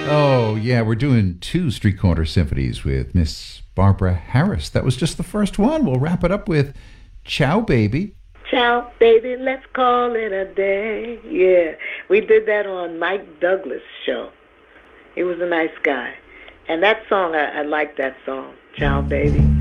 Oh, yeah, we're doing two Street Corner Symphonies with Miss Barbara Harris. That was just the first one. We'll wrap it up with Ciao Baby. Ciao, baby, let's call it a day. Yeah, we did that on Mike Douglas' show. He was a nice guy. And that song, I like that song, Ciao, baby.